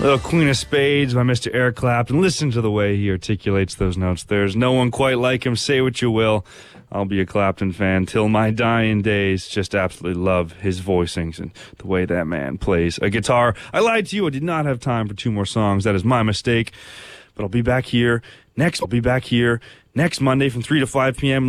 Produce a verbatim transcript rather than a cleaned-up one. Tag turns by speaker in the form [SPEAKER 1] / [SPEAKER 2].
[SPEAKER 1] Little Queen of Spades by Mister Eric Clapton. Listen to the way he articulates those notes. There's no one quite like him. Say what you will. I'll be a Clapton fan till my dying days. Just absolutely love his voicings and the way that man plays a guitar. I lied to you. I did not have time for two more songs. That is my mistake. But I'll be back here next. I'll be back here next Monday from three to five p.m.